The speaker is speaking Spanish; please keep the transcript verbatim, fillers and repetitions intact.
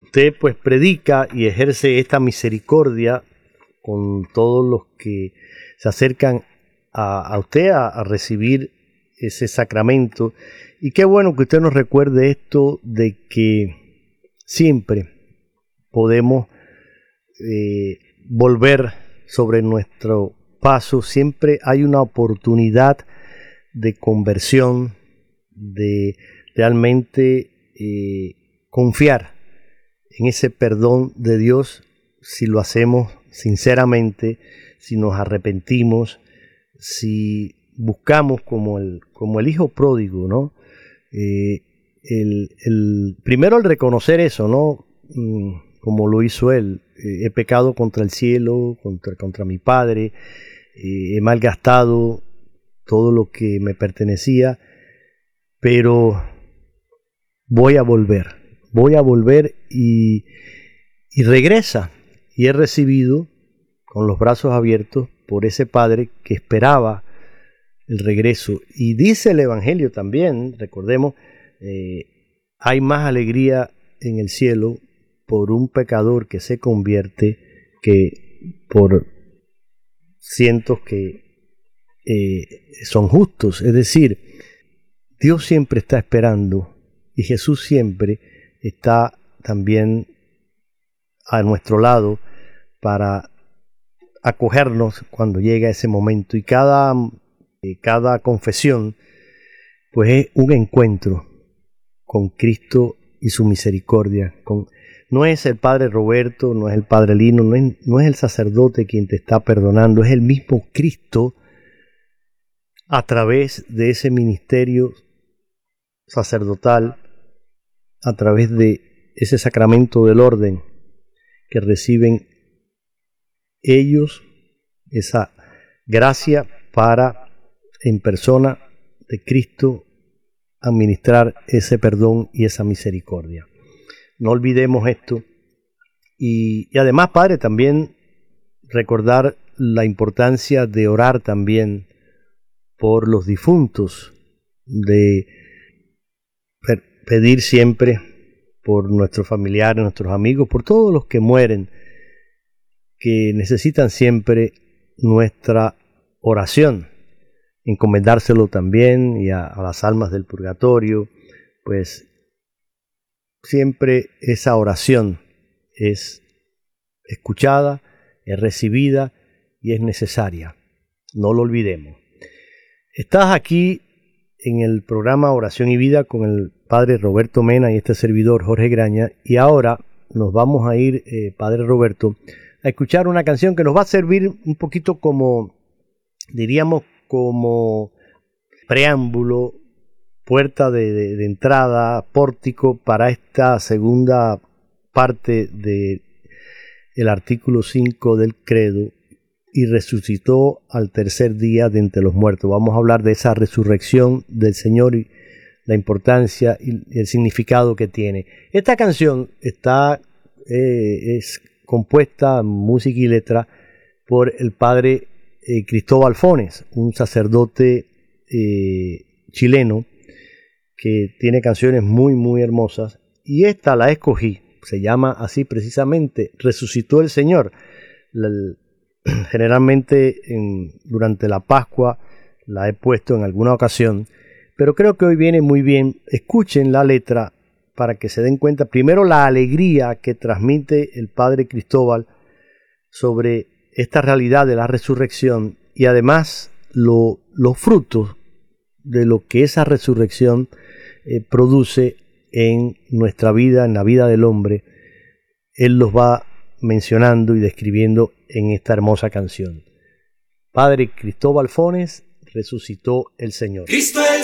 usted pues predica y ejerce esta misericordia con todos los que se acercan a, a usted a, a recibir ese sacramento. Y qué bueno que usted nos recuerde esto de que siempre podemos eh, volver sobre nuestro paso, siempre hay una oportunidad de conversión, de realmente eh, confiar en ese perdón de Dios si lo hacemos sinceramente, si nos arrepentimos, si buscamos como el, como el hijo pródigo, ¿no? Eh, el, el, primero el reconocer eso, ¿no? Mm, como lo hizo él, eh, he pecado contra el cielo, contra, contra mi padre, eh, he malgastado todo lo que me pertenecía, pero voy a volver, voy a volver y, y regresa. Y he recibido con los brazos abiertos por ese padre que esperaba el regreso. Y dice el Evangelio también, recordemos, eh, hay más alegría en el cielo por un pecador que se convierte que por cientos que eh, son justos. Es decir, Dios siempre está esperando y Jesús siempre está también a nuestro lado para acogernos cuando llega ese momento. Y cada, eh, cada confesión pues es un encuentro con Cristo y su misericordia. Con, no es el Padre Roberto, no es el Padre Lino, no es, no es el sacerdote quien te está perdonando, es el mismo Cristo a través de ese ministerio sacerdotal, a través de ese sacramento del orden que reciben ellos, esa gracia para en persona de Cristo administrar ese perdón y esa misericordia. No olvidemos esto. Y, y además, Padre, también recordar la importancia de orar también por los difuntos, de pedir siempre por nuestros familiares, nuestros amigos, por todos los que mueren, que necesitan siempre nuestra oración, encomendárselo también y a, a las almas del purgatorio, pues siempre esa oración es escuchada, es recibida y es necesaria. No lo olvidemos. Estás aquí en el programa Oración y Vida con el Padre Roberto Mena y este servidor Jorge Graña, y ahora nos vamos a ir, eh, Padre Roberto, a escuchar una canción que nos va a servir un poquito como, diríamos, como preámbulo, puerta de, de, de entrada, pórtico para esta segunda parte de el artículo cinco del credo, y resucitó al tercer día de entre los muertos. Vamos a hablar de esa resurrección del Señor y la importancia y el significado que tiene. Esta canción está eh, es compuesta, música y letra, por el padre eh, Cristóbal Fones, un sacerdote eh, chileno que tiene canciones muy muy hermosas, y esta la escogí, se llama así precisamente, Resucitó el Señor. La, generalmente en, durante la Pascua la he puesto en alguna ocasión, pero creo que hoy viene muy bien. Escuchen la letra para que se den cuenta primero la alegría que transmite el padre Cristóbal sobre esta realidad de la resurrección, y además lo, los frutos de lo que esa resurrección eh, produce en nuestra vida, en la vida del hombre. Él los va mencionando y describiendo en esta hermosa canción. Padre Cristóbal Fones, Resucitó el Señor. Cristo el